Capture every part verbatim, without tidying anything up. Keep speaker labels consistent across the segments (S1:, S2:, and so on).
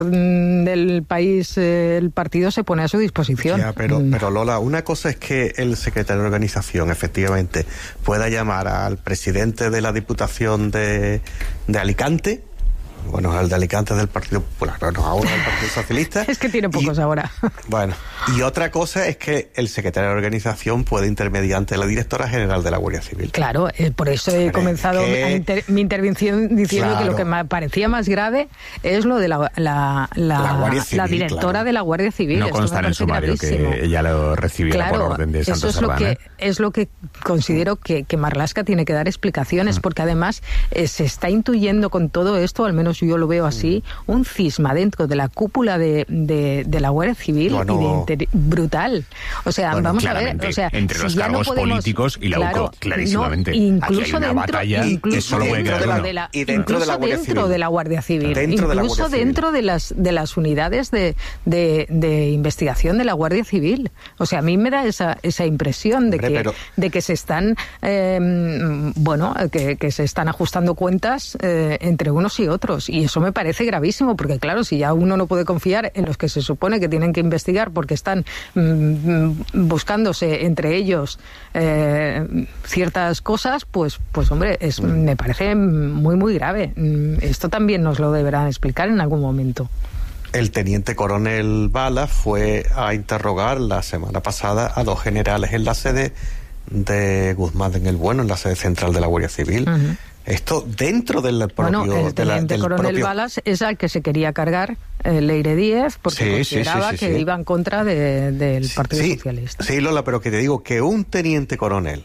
S1: del país, eh, el partido se pone a su disposición.
S2: Ya, pero, pero Lola, una cosa es que el secretario de organización efectivamente pueda llamar al presidente de la Diputación de, de Alicante. Bueno, el de Alicante es del Partido Popular, no, ahora del Partido Socialista.
S1: Es que tiene pocos
S2: y,
S1: ahora.
S2: Bueno, y otra cosa es que el secretario de organización puede intermediar ante la directora general de la Guardia Civil.
S1: Claro, eh, por eso he
S2: Hombre,
S1: comenzado
S2: que...
S1: inter, mi intervención diciendo claro. que lo que me parecía más grave es lo de la, la, la,
S2: la, Guardia Civil,
S1: la directora
S2: claro.
S1: de la Guardia Civil.
S3: No
S1: Esto
S3: consta en el sumario
S1: gravísimo.
S3: que ella lo recibiera
S1: claro,
S3: por orden de Santos
S1: eso es lo
S3: Sardana.
S1: que es lo que considero que, que Marlaska tiene que dar explicaciones, mm. porque además eh, se está intuyendo con todo esto, al menos yo lo veo así, mm. un cisma dentro de la cúpula de, de, de la Guardia Civil bueno, y de inter... brutal. O sea,
S3: bueno,
S1: vamos a ver, o sea,
S3: entre
S1: si
S3: los
S1: ya
S3: cargos
S1: no podemos,
S3: políticos y la
S1: claro,
S3: U C O, clarísimamente.
S1: No, incluso
S3: aquí hay una
S1: dentro,
S3: batalla
S1: incluso
S3: que solo puede
S1: dentro,
S3: quedar
S1: de la,
S2: y dentro de la Guardia
S1: dentro
S2: Civil.
S1: de la Guardia Civil,
S2: dentro de la
S1: incluso
S2: Guardia
S1: dentro
S2: Civil.
S1: de las de las unidades de, de, de investigación de la Guardia Civil. O sea, a mí me da esa esa impresión de
S2: Hombre,
S1: que
S2: pero...
S1: de que se están eh, bueno, que, que se están ajustando cuentas eh, entre unos y otros, y eso me parece gravísimo, porque claro, si ya uno no puede confiar en los que se supone que tienen que investigar porque están mm, buscándose entre ellos eh, ciertas cosas, pues pues hombre, es, me parece muy muy grave. Esto también nos lo deberán explicar en algún momento.
S2: El teniente coronel Bala fue a interrogar la semana pasada a dos generales en la sede de Guzmán en el Bueno, en la sede central de la Guardia Civil. Uh-huh. Esto dentro del propio...
S1: Bueno, el teniente
S2: de la, del
S1: coronel
S2: propio...
S1: Balas es al que se quería cargar eh, Leire Díez, porque
S2: sí,
S1: consideraba
S2: sí, sí, sí,
S1: que
S2: sí.
S1: iba en contra de, del
S2: sí,
S1: Partido
S2: sí,
S1: Socialista.
S2: Sí, Lola, pero que te digo que un teniente coronel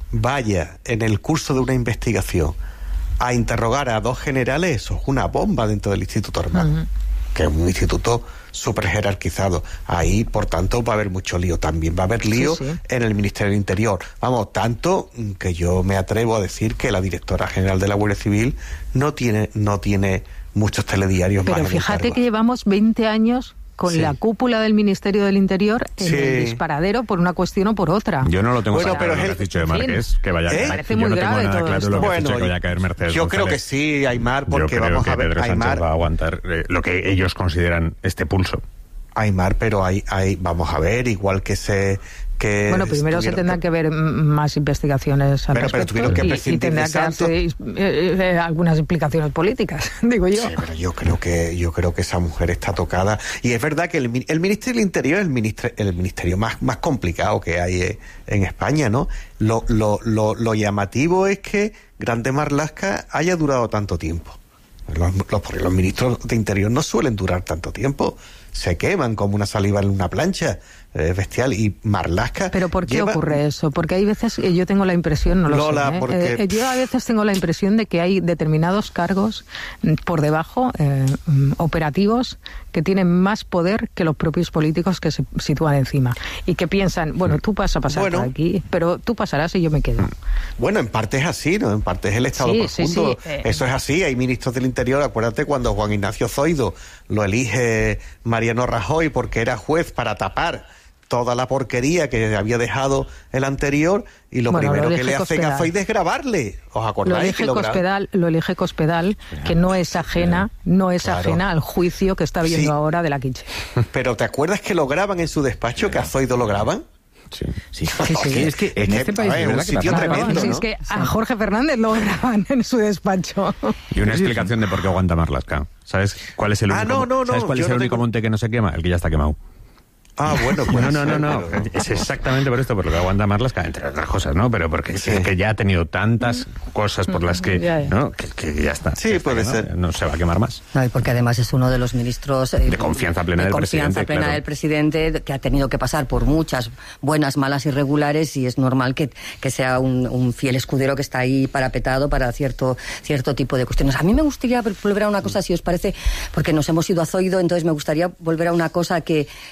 S2: vaya en el curso de una investigación a interrogar a dos generales, eso es una bomba dentro del Instituto Armado. Uh-huh. Que es un instituto súper jerarquizado. Ahí, por tanto, va a haber mucho lío. También va a haber lío sí, sí. en el Ministerio del Interior. Vamos, tanto que yo me atrevo a decir que la directora general de la Guardia Civil no tiene, no tiene muchos telediarios
S1: Pero
S2: más.
S1: Pero fíjate que llevamos veinte años con sí. la cúpula del Ministerio del Interior en
S2: sí.
S1: el disparadero por una cuestión o por otra.
S3: Yo no lo tengo
S2: bueno,
S3: claro,
S2: pero
S3: lo que has dicho de Márquez, que vaya a caer.
S1: Parece
S3: yo
S1: muy
S3: no tengo
S1: grave
S3: nada
S1: todo
S3: claro
S1: esto.
S3: lo que
S2: bueno,
S3: has dicho que vaya a caer Mercedes
S2: Yo
S3: González.
S2: creo que sí, Aymar, porque
S3: yo creo
S2: vamos
S3: que
S2: a ver,
S3: Pedro Sánchez
S2: Aymar
S3: va a aguantar eh, lo que ellos consideran este pulso.
S2: Aymar, pero hay, hay, vamos a ver, igual que se... Que
S1: bueno, primero se tendrán que... que ver más investigaciones al
S2: pero,
S1: respecto
S2: pero que
S1: y, y tendrán que hacer eh, eh, algunas explicaciones políticas, digo yo.
S2: Sí, pero yo creo que yo creo que esa mujer está tocada. Y es verdad que el, el Ministerio del Interior es el ministerio, el ministerio más, más complicado que hay en España, ¿no? Lo, lo, lo, lo llamativo es que Grande Marlaska haya durado tanto tiempo. Los, los, porque los ministros de Interior no suelen durar tanto tiempo. Se queman como una saliva en una plancha. Es bestial. Y Marlaska...
S1: ¿Pero por qué
S2: lleva...
S1: ocurre eso? Porque hay veces, yo tengo la impresión, no lo
S2: Lola,
S1: sé, ¿eh?
S2: porque...
S1: Eh, yo a veces tengo la impresión de que hay determinados cargos por debajo, eh, operativos, que tienen más poder que los propios políticos que se sitúan encima. Y que piensan, bueno, tú vas a pasar
S2: bueno,
S1: por aquí, pero tú pasarás y yo me quedo.
S2: Bueno, en parte es así, ¿no? En parte es el Estado
S1: sí,
S2: profundo.
S1: Sí, sí, eh...
S2: Eso es así. Hay ministros del Interior. Acuérdate cuando Juan Ignacio Zoido lo elige Mariano Rajoy porque era juez para tapar toda la porquería que había dejado el anterior, y lo
S1: bueno,
S2: primero
S1: lo
S2: que le hacen
S1: Cospedal.
S2: a Zoido es grabarle. ¿Os acordáis?
S1: Lo elige
S2: que lo
S1: Cospedal, lo elige Cospedal, que no es ajena, no es
S2: claro.
S1: ajena al juicio que está viendo
S2: sí.
S1: ahora de la Quiche.
S2: Pero ¿te acuerdas que lo graban en su despacho, que a Zoido lo graban?
S3: Sí, sí,
S1: sí, sí.
S3: Es que en este país
S2: es un sitio tremendo,
S1: no,
S2: ¿no?
S1: Es que a Jorge Fernández lo graban en su despacho.
S3: Y una explicación de por qué aguanta Marlaska. ¿Sabes cuál es el único,
S2: ah, no, no,
S3: ¿sabes
S2: no,
S3: cuál es el
S2: no
S3: único
S2: tengo...
S3: monte que no se quema? El que ya está quemado.
S2: Ah, bueno, pues
S3: no, no, no, no, no. Es exactamente por esto, por lo que aguanta Marlaska, entre otras cosas, ¿no? Pero porque sí. es que ya ha tenido tantas cosas por las que,
S1: ya, ya.
S3: ¿no? Que, que ya está.
S2: Sí,
S3: ya está,
S2: puede
S3: ¿no?
S2: ser.
S3: No se va a quemar más.
S4: No, y porque además es uno de los ministros... Eh,
S3: de confianza plena
S4: de
S3: del
S4: confianza
S3: presidente.
S4: plena
S3: claro.
S4: del presidente, que ha tenido que pasar por muchas buenas, malas y regulares, y es normal que, que sea un, un fiel escudero que está ahí parapetado para cierto, cierto tipo de cuestiones. A mí me gustaría volver a una cosa, si os parece, porque nos hemos ido a Zoido, entonces me gustaría volver a una cosa que, que ha dicho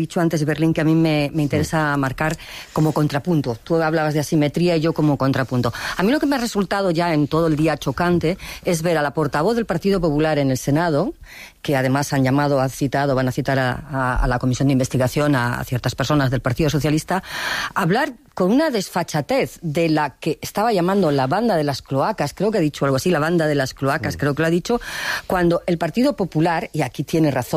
S4: dicho antes, Berlín, que a mí me, me interesa sí. marcar como contrapunto. Tú hablabas de asimetría y yo como contrapunto. A mí lo que me ha resultado ya en todo el día chocante es ver a la portavoz del Partido Popular en el Senado, que además han llamado, han citado, van a citar a, a, a la Comisión de Investigación a, a ciertas personas del Partido Socialista, hablar con una desfachatez de la que estaba llamando la banda de las cloacas, creo que ha dicho algo así, la banda de las cloacas, sí. creo que lo ha dicho, cuando el Partido Popular, y aquí tiene razón